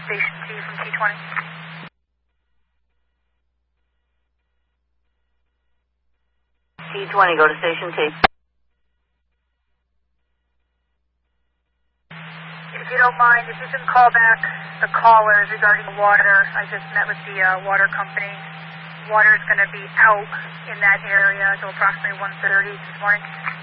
Station T from T20. T20, go to Station T. If you don't mind, if you can call back the callers regarding the water. I just met with the water company. Water is going to be out in that area until approximately 1:30 this morning.